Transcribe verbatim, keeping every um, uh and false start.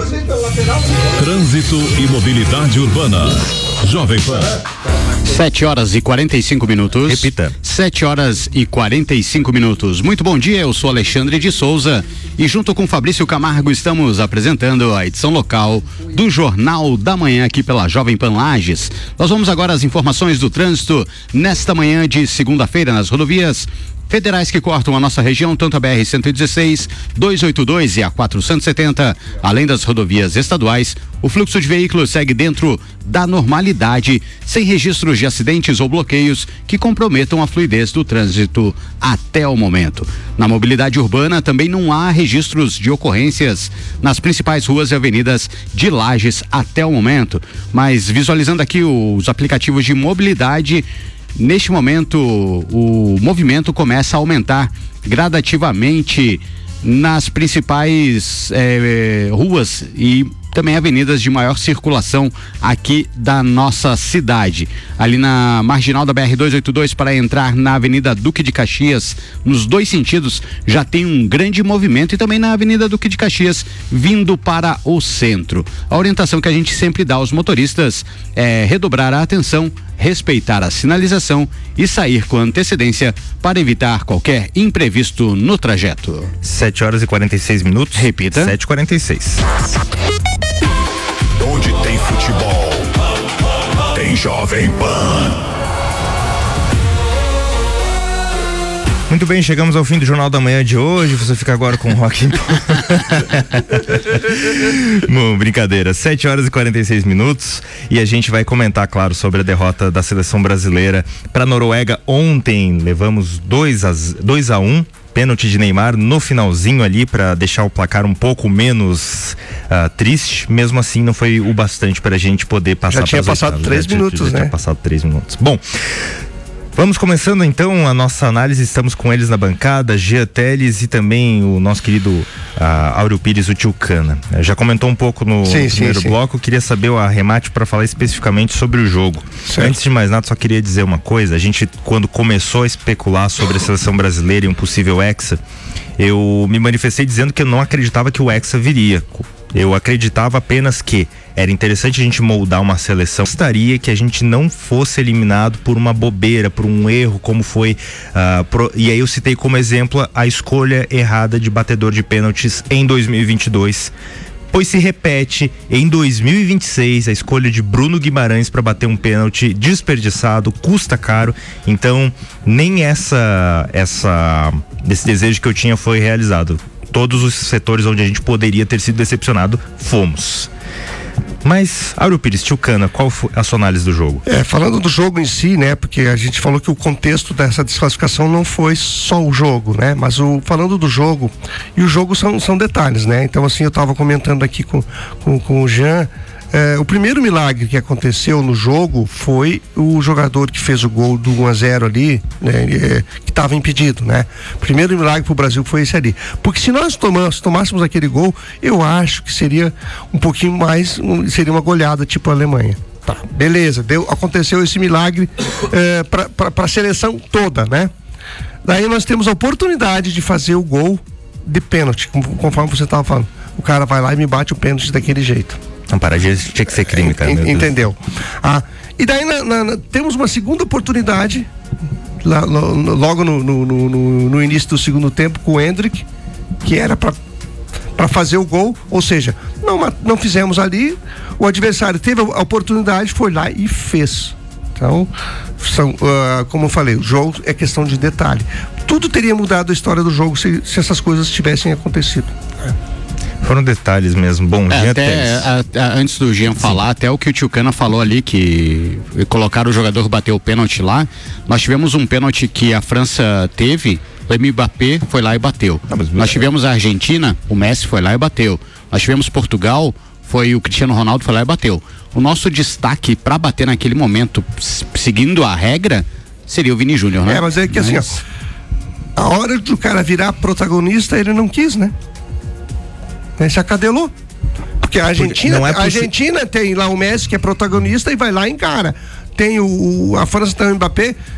Trânsito e mobilidade urbana. Jovem Pan. sete horas e quarenta e cinco minutos. Repita. sete horas e quarenta e cinco minutos. Muito bom dia, eu sou Alexandre de Souza e junto com Fabrício Camargo estamos apresentando a edição local do Jornal da Manhã aqui pela Jovem Pan Lages. Nós vamos agora às informações do trânsito nesta manhã de segunda-feira nas rodovias federais que cortam a nossa região, tanto a B R cento e dezesseis, duzentos e oitenta e dois e a quatrocentos e setenta, além das rodovias estaduais. O fluxo de veículos segue dentro da normalidade, sem registros de acidentes ou bloqueios que comprometam a fluidez do trânsito até o momento. Na mobilidade urbana também não há registros de ocorrências nas principais ruas e avenidas de Lages até o momento, mas visualizando aqui os aplicativos de mobilidade, neste momento o movimento começa a aumentar gradativamente nas principais eh, ruas e também avenidas de maior circulação aqui da nossa cidade. Ali na marginal da B R duzentos e oitenta e dois para entrar na Avenida Duque de Caxias, nos dois sentidos já tem um grande movimento, e também na Avenida Duque de Caxias vindo para o centro. A orientação que a gente sempre dá aos motoristas é redobrar a atenção, respeitar a sinalização e sair com antecedência para evitar qualquer imprevisto no trajeto. sete horas e quarenta e seis minutos. Repita. sete e quarenta e seis. Onde tem futebol, tem Jovem Pan. Muito bem, chegamos ao fim do Jornal da Manhã de hoje. Você fica agora com o Rock. Bom, brincadeira. sete horas e quarenta e seis minutos e a gente vai comentar, claro, sobre a derrota da seleção brasileira para a Noruega ontem. Levamos dois a um. Pênalti de Neymar no finalzinho ali para deixar o placar um pouco menos uh, triste. Mesmo assim, não foi o bastante para a gente poder passar. Já tinha passado oitavas. três já minutos, já, já né? Tinha passado três minutos. Bom, vamos começando então a nossa análise. Estamos com eles na bancada, Jean Teles e também o nosso querido uh, Áureo Pires, o Tio Cana. Uh, já comentou um pouco no, sim, no primeiro sim, bloco. sim. Queria saber o arremate para falar especificamente sobre o jogo. Certo. Antes de mais nada, só queria dizer uma coisa. A gente, quando começou a especular sobre a seleção brasileira e um possível hexa, eu me manifestei dizendo que eu não acreditava que o hexa viria. Eu acreditava apenas que era interessante a gente moldar uma seleção. Gostaria que a gente não fosse eliminado por uma bobeira, por um erro, como foi. Uh, pro, e aí eu citei como exemplo a escolha errada de batedor de pênaltis em dois mil e vinte e dois. Pois se repete em dois mil e vinte e seis a escolha de Bruno Guimarães para bater um pênalti desperdiçado, custa caro. Então nem essa essa esse desejo que eu tinha foi realizado. Todos os setores onde a gente poderia ter sido decepcionado, fomos. Mas, Áureo Pires, Tio Cana, qual foi a sua análise do jogo? É, falando do jogo em si, né, porque a gente falou que o contexto dessa desclassificação não foi só o jogo, né, mas o, falando do jogo, e o jogo são, são detalhes, né, então assim, eu tava comentando aqui com, com, com o Jean, é, o primeiro milagre que aconteceu no jogo foi o jogador que fez o gol do um a zero ali, né, é, que estava impedido, né, primeiro milagre pro Brasil foi esse ali, porque se nós tomamos, tomássemos aquele gol, eu acho que seria um pouquinho mais, um, seria uma goleada tipo a Alemanha. Tá, beleza, deu, aconteceu esse milagre é, para a seleção toda, né? Daí nós temos a oportunidade de fazer o gol de pênalti, conforme você estava falando. O cara vai lá e me bate o pênalti daquele jeito. Não, para disso tinha que ser crime, cara. Entendeu? Ah, e daí na, na, na, temos uma segunda oportunidade lá, lo, logo no, no, no, no início do segundo tempo com o Endrick, que era para para fazer o gol, ou seja, não, não fizemos ali, o adversário teve a oportunidade, foi lá e fez. Então, são, uh, como eu falei, o jogo é questão de detalhe. Tudo teria mudado a história do jogo se, se essas coisas tivessem acontecido. Foram detalhes mesmo. Bom, é, até, a, a, antes do Jean falar, Sim. até o que o Tio Cana falou ali, que colocaram o jogador bater o pênalti lá, nós tivemos um pênalti que a França teve, o Mbappé foi lá e bateu. Não, mas... Nós tivemos a Argentina, o Messi foi lá e bateu. Nós tivemos Portugal, foi o Cristiano Ronaldo foi lá e bateu. O nosso destaque para bater naquele momento, seguindo a regra, seria o Vini Júnior, né? É, mas é que mas... assim, ó, a hora do cara virar protagonista, ele não quis, né? Ele se acadelou. Porque a Argentina, Porque é a Argentina tem lá o Messi, que é protagonista, e vai lá e encara. Tem o, a França tem o Mbappé,